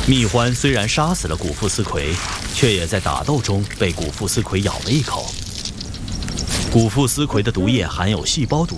蜜獾虽然杀死了古腹丝葵，却也在打斗中被古腹丝葵咬了一口。古腹丝葵的毒液含有细胞毒